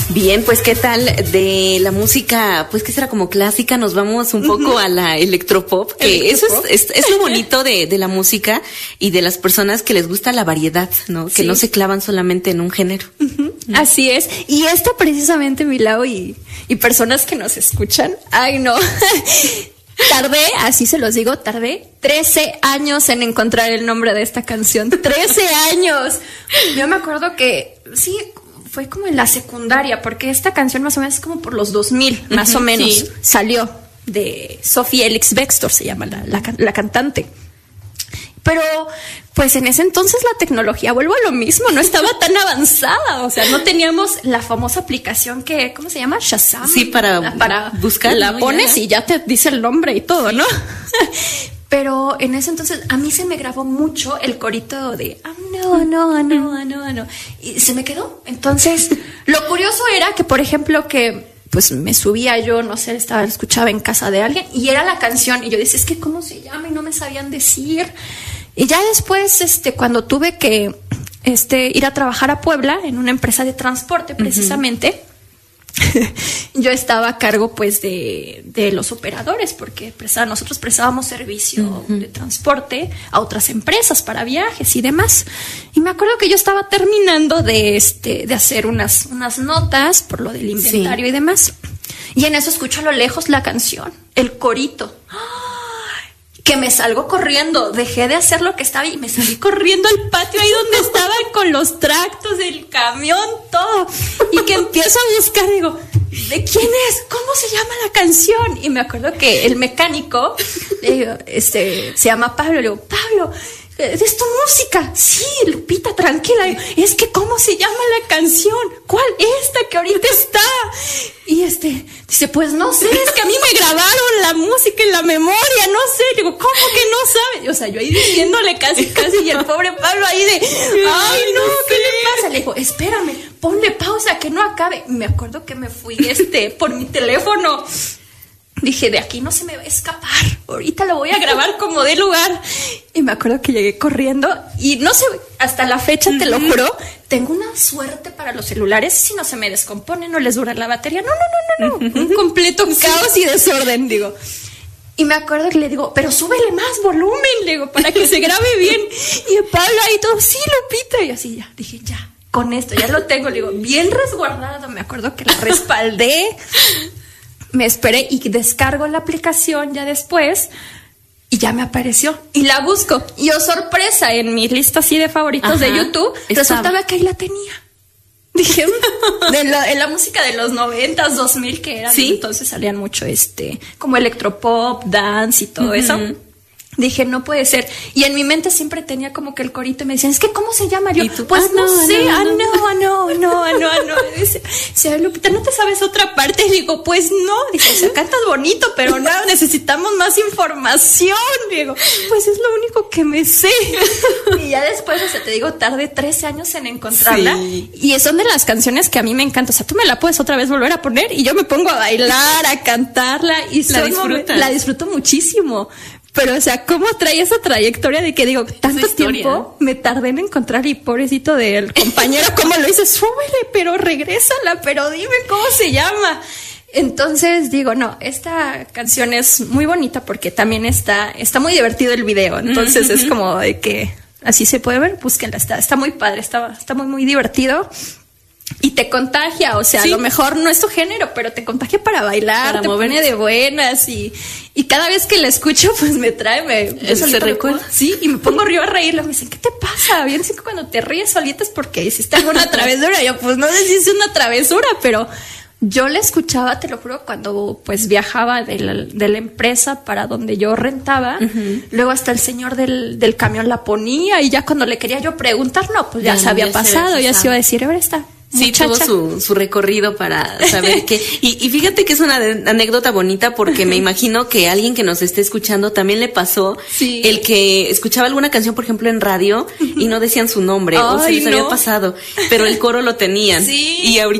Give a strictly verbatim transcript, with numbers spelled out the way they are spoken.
Bien, pues qué tal de la música, pues que será como clásica, nos vamos un poco uh-huh. a la electropop, que electropop. eso es, es, es lo bonito de, de la música y de las personas que les gusta la variedad, ¿no? Que sí. no se clavan solamente en un género. Uh-huh. Uh-huh. Así es, y esto precisamente, Milao, y, y personas que nos escuchan, ay no, tardé, así se los digo, tardé trece años en encontrar el nombre de esta canción, trece años. Yo me acuerdo que, sí, fue como en la secundaria, porque esta canción más o menos es como por los dos mil, más uh-huh, o menos, sí. salió de Sophie Ellis-Bextor, se llama la, la, la cantante. Pero, pues en ese entonces la tecnología, vuelvo a lo mismo, no estaba tan avanzada, o sea, no teníamos la famosa aplicación que, ¿cómo se llama? Shazam. Sí, para, para buscar. La ¿no? pones ya. y ya te dice el nombre y todo, ¿no? Pero en ese entonces a mí se me grabó mucho el corito de ah, no, no, no, no, no. Y se me quedó. Entonces, lo curioso era que, por ejemplo, que pues me subía yo, no sé, estaba, escuchaba en casa de alguien y era la canción. Y yo decía, es que ¿cómo se llama? Y no me sabían decir. Y ya después, este, cuando tuve que este, ir a trabajar a Puebla en una empresa de transporte, precisamente, uh-huh. yo estaba a cargo pues de, de los operadores porque prestaba, nosotros prestábamos servicio uh-huh. de transporte a otras empresas para viajes y demás. Y me acuerdo que yo estaba terminando de este de hacer unas, unas notas por lo del inventario sí. y demás. Y en eso escucho a lo lejos la canción, el corito. Que me salgo corriendo, dejé de hacer lo que estaba y me salí corriendo al patio ahí donde estaban con los tractos, el camión, todo. Y que empiezo a buscar, digo, ¿de quién es? ¿Cómo se llama la canción? Y me acuerdo que el mecánico, le digo, este, se llama Pablo, le digo, Pablo, ¿es tu música? Sí, Lupita, tranquila. Es que, ¿cómo se llama la canción? ¿Cuál? Esta que ahorita está. Y este, dice, pues no sé, es que a mí me grabaron la música en la memoria, no sé. Digo, ¿cómo que no sabe? O sea, yo ahí diciéndole casi, casi, y el pobre Pablo ahí de, ay, no, ¿qué le pasa? Le digo, espérame, ponle pausa, que no acabe. Y me acuerdo que me fui, este, por mi teléfono. Dije, de aquí no se me va a escapar. Ahorita lo voy a grabar como de lugar. Y me acuerdo que llegué corriendo. Y no sé, hasta la fecha, te lo juro, tengo una suerte para los celulares. Si no se me descompone, no les dura la batería. No, no, no, no, no. Un completo caos y desorden, digo. Y me acuerdo que le digo, pero súbele más volumen, le digo, para que se grabe bien. Y el Pablo ahí todo, sí, Lupita. Y así ya, dije, ya, con esto, ya lo tengo. Le digo, bien resguardado. Me acuerdo que la respaldé. Me esperé y descargo la aplicación ya después y ya me apareció y la busco. Y oh, sorpresa, en mi lista así de favoritos Ajá, de YouTube, estaba. Resultaba que ahí la tenía. Dije, de la, en la música de los noventas, dos mil que eran, ¿sí? Entonces salían mucho este, como electropop, dance y todo uh-huh. eso. Dije, no puede ser. Y en mi mente siempre tenía como que el corito y me decían, es que ¿cómo se llama? Y yo, pues ah, no, no sé, ah, no, no, no, no, no, no. Dice, dice, Lupita, ¿no te sabes otra parte? Y digo, pues no. Dice, o sea, cantas bonito, pero no, necesitamos más información. Y digo, pues es lo único que me sé. Y ya después, o sea, te digo, tardé trece años en encontrarla. Sí. Y son de las canciones que a mí me encantan. O sea, tú me la puedes otra vez volver a poner y yo me pongo a bailar, a cantarla. Y la disfrutas. La disfruto muchísimo. Pero, o sea, ¿cómo trae esa trayectoria de que digo, tanto tiempo me tardé en encontrar y pobrecito del compañero, ¿cómo lo hice? Súbele, pero regrésala, pero dime cómo se llama. Entonces digo, no, esta canción es muy bonita porque también está, está muy divertido el video. Entonces mm-hmm. es como de que así se puede ver, búsquenla, está, está muy padre, está, está muy, muy divertido. Y te contagia, o sea, sí. a lo mejor no es tu género, pero te contagia para bailar, para te moverse. Pone de buenas y, y cada vez que la escucho, pues me trae, me se recuerda. Sí, y me pongo yo a reírla, me dicen, ¿qué te pasa? Bien, sí que cuando te ríes solita es porque hiciste alguna travesura. Yo, pues no sé si hice una travesura, pero yo la escuchaba, te lo juro, cuando pues viajaba de la, de la empresa para donde yo rentaba, uh-huh. luego hasta el señor del, del camión la ponía y ya cuando le quería yo preguntar, no, pues ya, ya se había ya pasado, se ya se iba a decir, ahora está. Sí, muchacha. Tuvo su, su recorrido para saber qué. Y, y fíjate que es una de, anécdota bonita porque me imagino que a alguien que nos esté escuchando también le pasó sí. el que escuchaba alguna canción, por ejemplo, en radio y no decían su nombre. Ay, o se les no. había pasado, pero el coro lo tenían. Sí. Y ahorita